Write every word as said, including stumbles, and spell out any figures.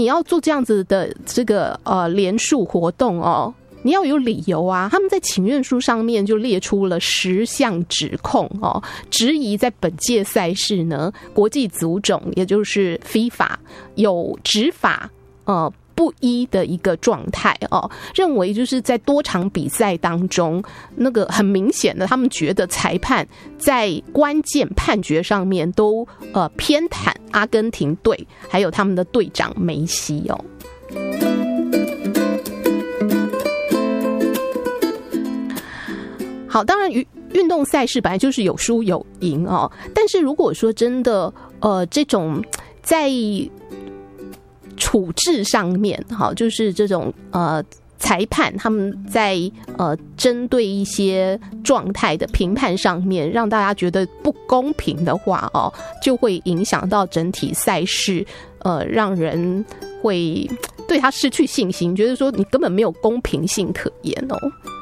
你要做这样子的这个呃联署活动哦，你要有理由啊！他们在请愿书上面就列出了十项指控哦，质疑在本届赛事呢，国际足总也就是 FIFA 有执法呃不一的一个状态哦，认为就是在多场比赛当中，那个很明显的，他们觉得裁判在关键判决上面都呃偏袒阿根廷队，还有他们的队长梅西哦。好，当然运动赛事本来就是有输有赢哦，但是如果说真的呃这种在处置上面，好，就是这种呃裁判他们在呃针对一些状态的评判上面，让大家觉得不公平的话哦，就会影响到整体赛事，呃，让人会对他失去信心，觉得说你根本没有公平性可言哦。